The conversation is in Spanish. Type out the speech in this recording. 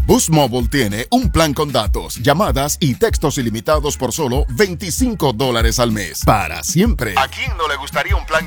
Boost Mobile tiene un plan con datos, llamadas y textos ilimitados por solo $25 al mes. Para siempre. ¿A quién no le gustaría un plan